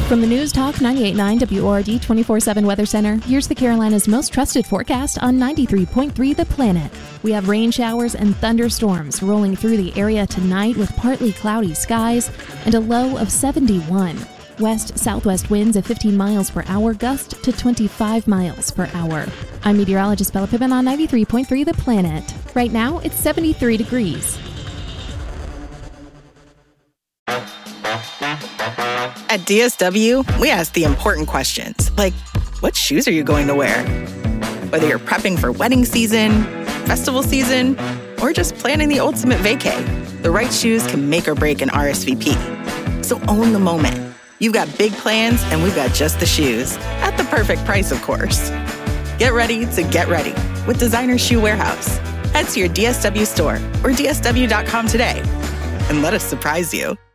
From the News Talk 98.9 WORD 24/7 Weather Center, here's the Carolinas' most trusted forecast on 93.3 The Planet. We have rain showers and thunderstorms rolling through the area tonight with partly cloudy skies and a low of 71. West-southwest winds of 15 miles per hour, gust to 25 miles per hour. I'm meteorologist Bella Pittman on 93.3 The Planet. Right now, it's 73 degrees. At DSW, we ask the important questions, like, what shoes are you going to wear? Whether you're prepping for wedding season, festival season, or just planning the ultimate vacay, the right shoes can make or break an RSVP. So own the moment. You've got big plans, and we've got just the shoes, at the perfect price, of course. Get ready to get ready with Designer Shoe Warehouse. Head to your DSW store or DSW.com today, and let us surprise you.